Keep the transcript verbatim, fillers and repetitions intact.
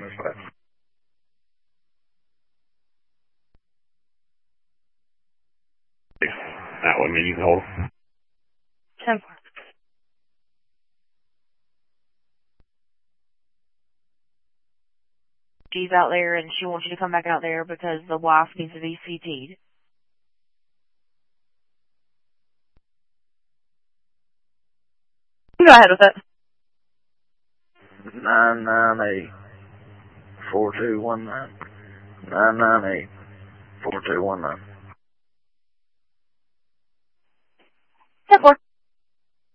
dispatch. That would mean you can hold. ten four. She's out there and she wants you to come back out there because the wife needs to be C T'd. Go ahead with it. Nine nine eight four two one nine. Nine nine eight four two one nine. ten four.